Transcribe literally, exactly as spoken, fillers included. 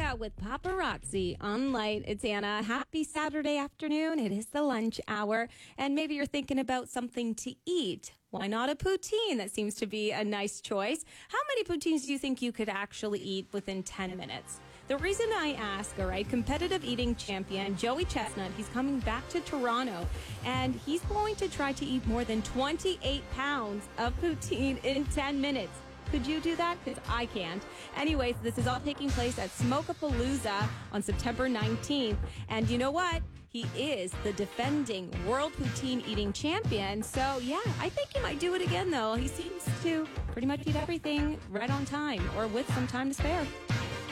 Out with Paparazzi on Light. It's Anna. Happy Saturday afternoon. It is the lunch hour, and maybe you're thinking about something to eat. Why not a poutine? That seems to be a nice choice. How many poutines do you think you could actually eat within ten minutes? The reason I ask, all right, competitive eating champion Joey Chestnut, he's coming back to Toronto, and he's going to try to eat more than twenty-eight pounds of poutine in ten minutes. Could you do that? Because I can't. Anyways, this is all taking place at Smokapalooza on September nineteenth. And you know what? He is the defending world poutine eating champion. So, yeah, I think he might do it again, though. He seems to pretty much eat everything right on time or with some time to spare.